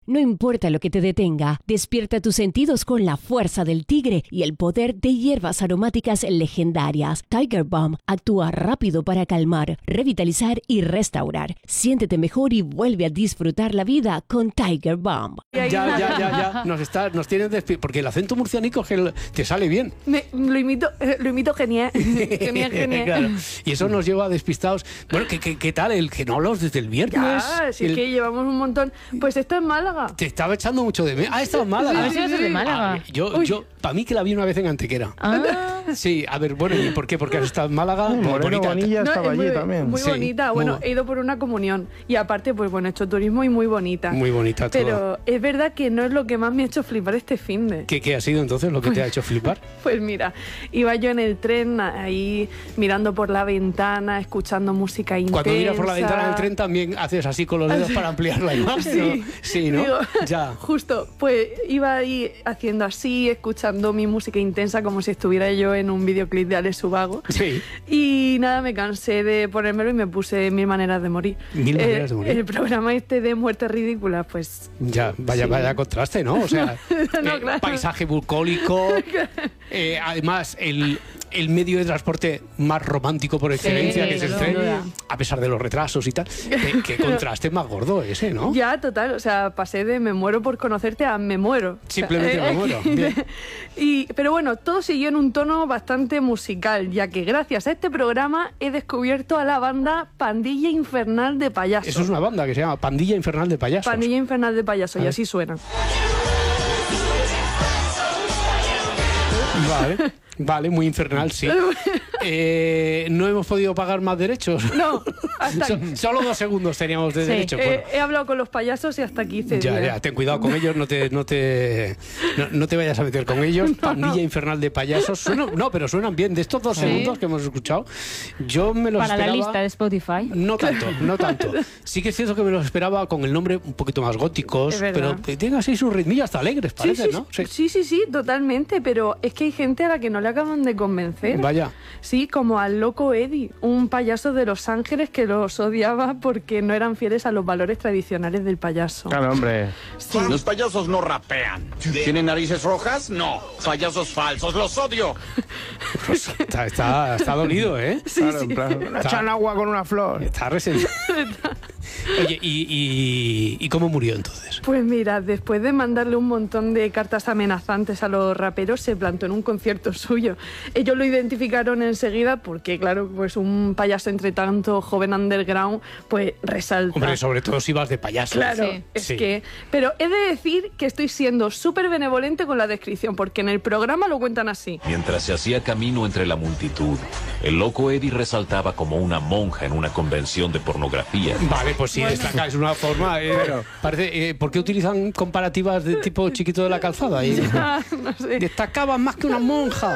No importa lo que te detenga, despierta tus sentidos con la fuerza del tigre y el poder de hierbas aromáticas legendarias. Tiger Balm actúa rápido para calmar, revitalizar y restaurar. Siéntete mejor y vuelve a disfrutar la vida con Tiger Balm. Ya. Nos tienes porque el acento murcianico te sale bien. Lo imito genial. Genial. Claro. Y eso nos lleva despistados. Bueno, ¿qué tal el que no hablas desde el viernes? Sí, es que llevamos un montón. Pues esto es Málaga. Te estaba echando mucho de menos. Estado en Málaga. Sí, de Málaga. Yo para mí que la vi una vez en Antequera. Sí, a ver, bueno, ¿y por qué? Porque has estado en Málaga. Moreno Bonilla estaba allí también. Muy bonita. Bueno, he ido por una comunión. Y aparte, pues bueno, he hecho turismo y muy bonita. Muy bonita toda. Pero es verdad que no es lo que más me ha hecho flipar este finde. ¿Qué ha sido entonces lo que te ha hecho flipar? Pues mira, iba yo en el tren ahí mirando por la ventana, escuchando música intensa. Cuando miras por la ventana del tren también haces así con los dedos para ampliar la imagen. Sí, ¿no? Digo, ya. Justo, pues iba ahí haciendo así, escuchando mi música intensa como si estuviera yo en un videoclip de Alex Ubago. Sí. Y nada, me cansé de ponérmelo y me puse Mil maneras de morir. Mil maneras de morir. El programa este de muertes ridículas, pues... Ya, vaya contraste, ¿no? O sea, no, claro. Paisaje bucólico, además el medio de transporte más romántico por excelencia, que es el tren, a pesar de los retrasos y tal. Qué contraste más gordo ese, ¿no? Ya, total, o sea, pasé de me muero por conocerte a me muero. Simplemente me muero. Bien. Pero bueno, todo siguió en un tono bastante musical, ya que gracias a este programa he descubierto a la banda Pandilla Infernal de Payasos. Eso es una banda que se llama Pandilla Infernal de Payasos. Pandilla Infernal de Payasos, y así suena. Vale, muy infernal, sí. No hemos podido pagar más derechos. No, hasta solo 2 segundos teníamos de derechos. Bueno. He hablado con los payasos y hasta aquí hice Ya, ten cuidado con ellos, no te vayas a meter con ellos. No. Pandilla Infernal de Payasos. Pero suenan bien. De estos 2 segundos que hemos escuchado, yo me los esperaba... Para la lista de Spotify. No tanto. Sí que es cierto que me los esperaba con el nombre un poquito más góticos, pero que tengan así sus ritmillos hasta alegres, parece, ¿no? Sí, totalmente, pero es que hay gente a la que no le acaban de convencer. Vaya. Sí, como al loco Eddie, un payaso de Los Ángeles que los odiaba porque no eran fieles a los valores tradicionales del payaso. Claro, hombre. Sí. Los payasos no rapean. ¿Tienen narices rojas? No. Payasos falsos, los odio. Pues está dolido, ¿eh? Sí, claro. Echan agua con una flor. Está resentido. Oye, ¿y cómo murió entonces? Pues mira, después de mandarle un montón de cartas amenazantes a los raperos, se plantó en un concierto suyo. Ellos lo identificaron enseguida porque, claro, pues un payaso entre tanto joven underground, pues resalta. Hombre, sobre todo si vas de payaso. Claro, que... Pero he de decir que estoy siendo súper benevolente con la descripción, porque en el programa lo cuentan así. Mientras se hacía camino entre la multitud, el loco Eddie resaltaba como una monja en una convención de pornografía. Vale, pues sí, destaca, es una forma... parece, ¿por qué utilizan comparativas de tipo Chiquito de la Calzada? No sé. Destacaba más que una monja.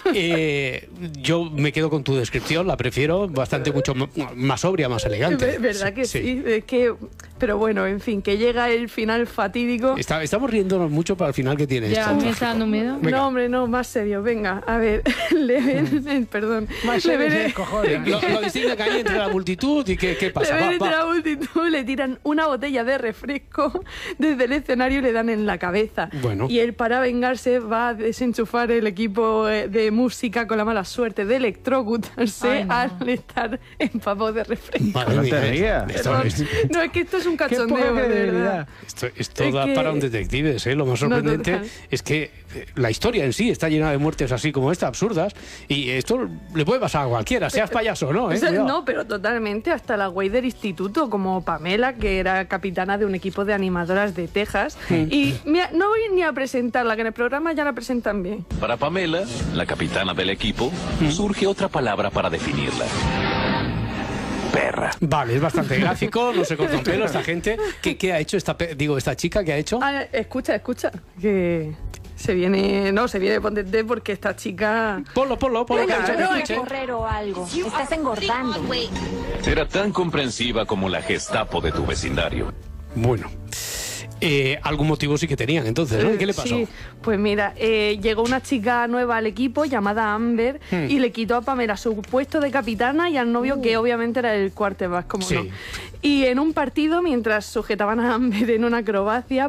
Yo me quedo con tu descripción, la prefiero bastante mucho más sobria, más elegante. ¿Verdad que sí? Es que, pero bueno, en fin, que llega el final fatídico. Estamos riéndonos mucho para el final que tiene esto. ¿Ya me está dando miedo? Venga. No, hombre, no, más serio. Venga, a ver, perdón. Más serio, cojones. Lo distingue que hay entre la multitud y ¿qué pasa? Entre la multitud le tiran una botella de refresco desde el escenario y le dan en la cabeza. Bueno. Y él, para vengarse, va a desenchufar el equipo de música con la mala suerte de electrocutarse al estar empapado de refresco. Madre mía, No, es que esto es un cachondeo, de verdad. Esto da para un detective, ¿eh? Lo más sorprendente es que la historia en sí está llena de muertes así como esta, absurdas, y esto le puede pasar a cualquiera, seas payaso o no, ¿eh? O sea, no, pero totalmente, hasta la güey del instituto, como Pamela, que era capitana de un equipo de animadoras de Texas, y mira, no voy ni a presentarla, que en el programa ya la presentan bien. Para Pamela, la capitana del equipo, surge otra palabra para definirla. Perra. Vale, es bastante gráfico, no se corta un pelo esta gente. ¿Qué ha hecho esta chica? ¿Qué ha hecho? Escucha, que se viene potente porque esta chica... Ponlo, Venga, que No, correr o algo. Estás engordando. Era tan comprensiva como la Gestapo de tu vecindario. Bueno. Algún motivo sí que tenían entonces, ¿no? ¿Qué le pasó? Sí, pues mira, llegó una chica nueva al equipo llamada Amber y le quitó a Pamela su puesto de capitana y al novio que obviamente era el quarterback, como no. Y en un partido, mientras sujetaban a Amber en una acrobacia,